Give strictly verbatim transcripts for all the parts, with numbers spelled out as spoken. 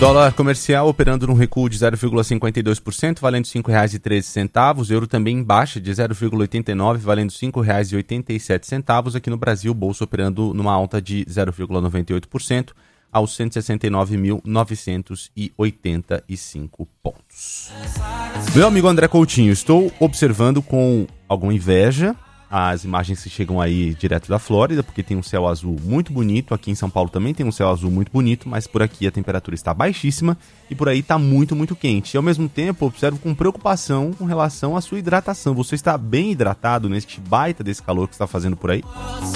Dólar comercial operando num recuo de zero vírgula cinquenta e dois por cento, valendo cinco reais e treze centavos. Euro também em baixa de zero vírgula oitenta e nove por cento, valendo cinco reais e oitenta e sete centavos. Aqui no Brasil, bolsa operando numa alta de zero vírgula noventa e oito por cento aos cento e sessenta e nove mil novecentos e oitenta e cinco pontos. Meu amigo André Coutinho, estou observando com alguma inveja as imagens que chegam aí direto da Flórida, porque tem um céu azul muito bonito. Aqui em São Paulo também tem um céu azul muito bonito, mas por aqui a temperatura está baixíssima e por aí está muito, muito quente. E ao mesmo tempo, observo com preocupação com relação à sua hidratação. Você está bem hidratado neste baita desse calor que está fazendo por aí?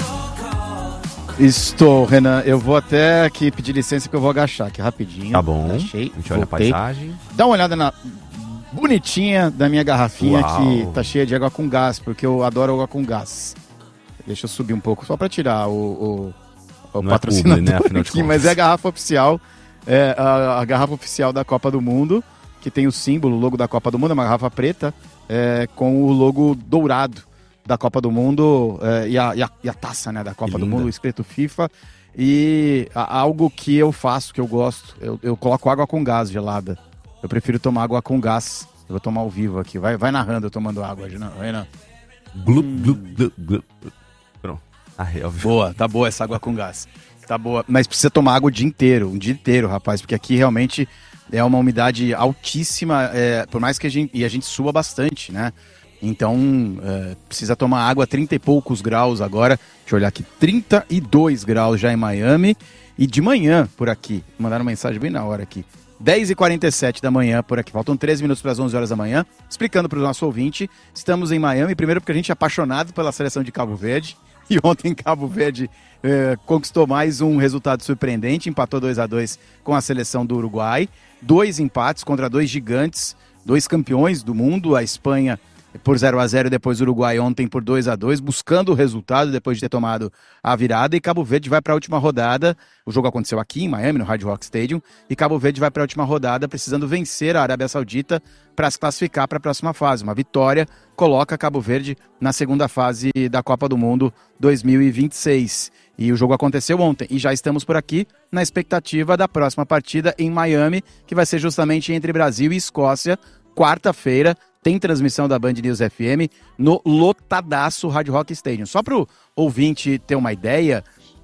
Estou, Renan. Eu vou até aqui pedir licença que eu vou agachar aqui rapidinho. Tá bom. Achei. A gente olha a paisagem. Dá uma olhada na bonitinha da minha garrafinha. Uau. Que tá cheia de água com gás, porque eu adoro água com gás. Deixa eu subir um pouco, só para tirar o, o, o patrocinador, é publi, né? aqui, mas é a garrafa oficial, é a, a garrafa oficial da Copa do Mundo, que tem o símbolo, o logo da Copa do Mundo, é uma garrafa preta, é, com o logo dourado da Copa do Mundo, é, e, a, e, a, e a taça, né, da Copa do Mundo, escrito FIFA, e a, algo que eu faço, que eu gosto, eu, eu coloco água com gás gelada. Eu prefiro tomar água com gás. Eu vou tomar ao vivo aqui. Vai, vai narrando eu tomando água, Renan. Glu, glu, glu, glu. Pronto. Ah, é óbvio. Boa, tá boa essa água com gás. Tá boa. Mas precisa tomar água o dia inteiro, um dia inteiro, rapaz, porque aqui realmente é uma umidade altíssima, é, por mais que a gente, e a gente sua bastante, né? Então, é, precisa tomar água a trinta e poucos graus agora. Deixa eu olhar aqui, trinta e dois graus já em Miami. E de manhã, por aqui, mandaram mensagem bem na hora aqui. dez e quarenta e sete da manhã por aqui, faltam treze minutos para as onze horas da manhã, explicando para o nosso ouvinte, estamos em Miami, primeiro porque a gente é apaixonado pela seleção de Cabo Verde, e ontem Cabo Verde eh, conquistou mais um resultado surpreendente, empatou dois a dois com a seleção do Uruguai, dois empates contra dois gigantes, dois campeões do mundo, a Espanha por zero a zero, depois o Uruguai ontem por dois a dois, buscando o resultado depois de ter tomado a virada, e Cabo Verde vai para a última rodada. O jogo aconteceu aqui em Miami, no Hard Rock Stadium, e Cabo Verde vai para a última rodada precisando vencer a Arábia Saudita para se classificar para a próxima fase. Uma vitória coloca Cabo Verde na segunda fase da Copa do Mundo dois mil e vinte e seis. E o jogo aconteceu ontem, e já estamos por aqui na expectativa da próxima partida em Miami, que vai ser justamente entre Brasil e Escócia, quarta-feira. Tem transmissão da Band News F M no lotadaço Hard Rock Stadium. Só para o ouvinte ter uma ideia,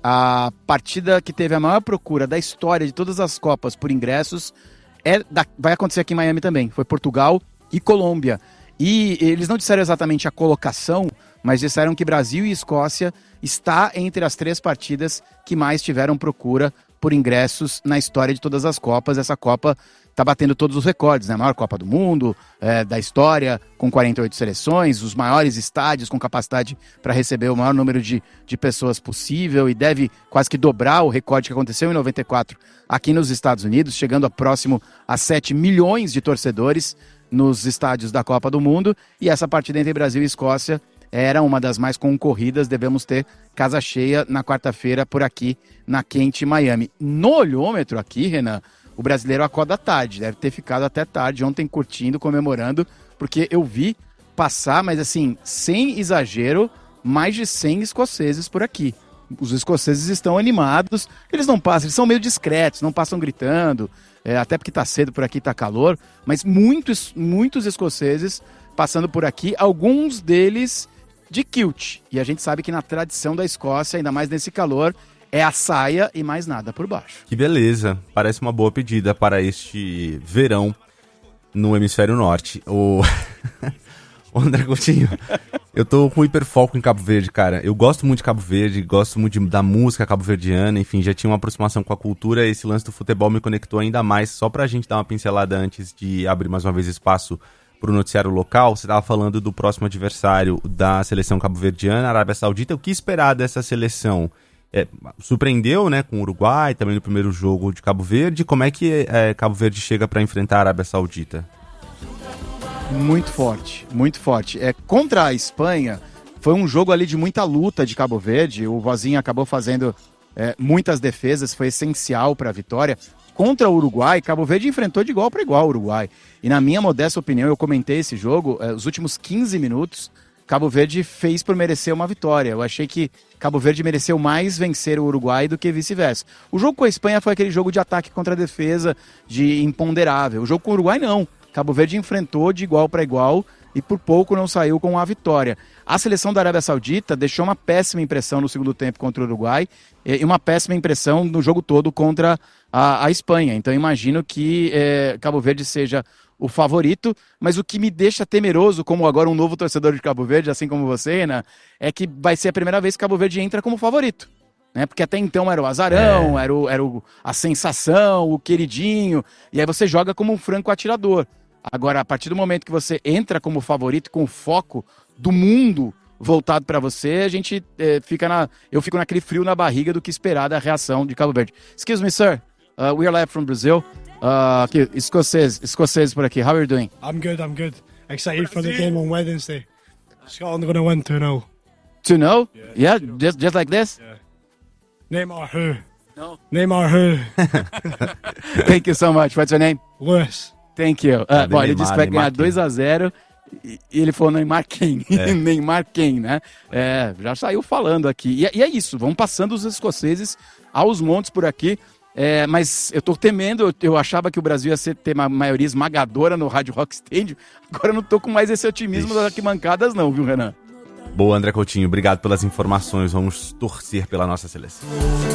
a partida que teve a maior procura da história de todas as Copas por ingressos é da, vai acontecer aqui em Miami também. Foi Portugal e Colômbia. E eles não disseram exatamente a colocação, mas disseram que Brasil e Escócia está entre as três partidas que mais tiveram procura por ingressos na história de todas as Copas. Essa Copa está batendo todos os recordes, né? A maior Copa do Mundo, é, da história, com quarenta e oito seleções, os maiores estádios com capacidade para receber o maior número de, de pessoas possível, e deve quase que dobrar o recorde que aconteceu em noventa e quatro aqui nos Estados Unidos, chegando a próximo a sete milhões de torcedores nos estádios da Copa do Mundo. E essa partida entre Brasil e Escócia era uma das mais concorridas. Devemos ter casa cheia na quarta-feira por aqui na quente Miami. No olhômetro aqui, Renan, o brasileiro acorda tarde, deve ter ficado até tarde ontem curtindo, comemorando, porque eu vi passar, mas assim, sem exagero, mais de cem escoceses por aqui. Os escoceses estão animados, eles não passam, eles são meio discretos, não passam gritando, é, até porque tá cedo por aqui, tá calor, mas muitos, muitos escoceses passando por aqui, alguns deles de kilt. E a gente sabe que na tradição da Escócia, ainda mais nesse calor, é a saia e mais nada por baixo. Que beleza, parece uma boa pedida para este verão no hemisfério norte. O Ô, André Coutinho, eu tô com hiperfoco em Cabo Verde, cara. Eu gosto muito de Cabo Verde, gosto muito de, da música cabo-verdiana, enfim, já tinha uma aproximação com a cultura. Esse lance do futebol me conectou ainda mais. Só pra gente dar uma pincelada antes de abrir mais uma vez espaço pro noticiário local, você tava falando do próximo adversário da seleção cabo-verdiana, Arábia Saudita. O que esperar dessa seleção? É, surpreendeu, né, com o Uruguai, também no primeiro jogo de Cabo Verde. Como é que é, Cabo Verde chega para enfrentar a Arábia Saudita? Muito forte, muito forte. É, contra a Espanha, foi um jogo ali de muita luta de Cabo Verde. O Vozinho acabou fazendo é, muitas defesas, foi essencial para a vitória. Contra o Uruguai, Cabo Verde enfrentou de igual para igual o Uruguai. E na minha modesta opinião, eu comentei esse jogo, é, os últimos quinze minutos, Cabo Verde fez por merecer uma vitória. Eu achei que Cabo Verde mereceu mais vencer o Uruguai do que vice-versa. O jogo com a Espanha foi aquele jogo de ataque contra a defesa, de imponderável. O jogo com o Uruguai não. Cabo Verde enfrentou de igual para igual e por pouco não saiu com a vitória. A seleção da Arábia Saudita deixou uma péssima impressão no segundo tempo contra o Uruguai e uma péssima impressão no jogo todo contra a, a Espanha. Então imagino que é, Cabo Verde seja o favorito, mas o que me deixa temeroso, como agora um novo torcedor de Cabo Verde, assim como você, né, é que vai ser a primeira vez que Cabo Verde entra como favorito. Né? Porque até então era o azarão, é. era, o, era o, a sensação, o queridinho, e aí você joga como um franco atirador. Agora, a partir do momento que você entra como favorito com o foco do mundo voltado para você, a gente é, fica na, eu fico naquele frio na barriga do que esperar da reação de Cabo Verde. Excuse me, sir. Uh, we are live from Brazil. Uh, aqui, escocês, escocês por aqui. How are you doing? I'm good, I'm good. Excited for the game on Wednesday. Scotland are going to win two nil. two nil? Yeah, Yeah, two nil. just, just like this? Yeah. Neymar who? No. Neymar who? Thank you so much. What's your name? Lewis. Thank you. Uh, Cadê bom, ele Neymar, disse que vai Neymar ganhar quem? dois a zero e, e ele falou Neymar quem? É. Neymar quem, né? É, já saiu falando aqui. E, é- e é isso, vão passando os escoceses aos montes por aqui. É, mas eu tô temendo, eu, eu achava que o Brasil ia ser, ter uma maioria esmagadora no Rádio Rock Stadium. Agora eu não tô com mais esse otimismo Ixi. das arquibancadas não, viu, Renan? Boa, André Coutinho. Obrigado pelas informações. Vamos torcer pela nossa seleção.